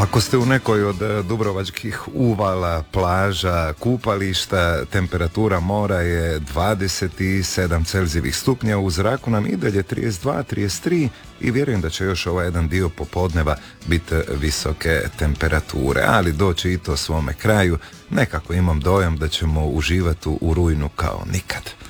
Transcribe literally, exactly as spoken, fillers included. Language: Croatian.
Ako ste u nekoj od dubrovačkih uvala, plaža, kupališta, temperatura mora je dvadeset sedam Celzijevih stupnja, u zraku nam i dalje trideset dva trideset tri i vjerujem da će još ovaj jedan dio popodneva biti visoke temperature, ali doći i to svome kraju. Nekako imam dojam da ćemo uživati u rujnu kao nikad.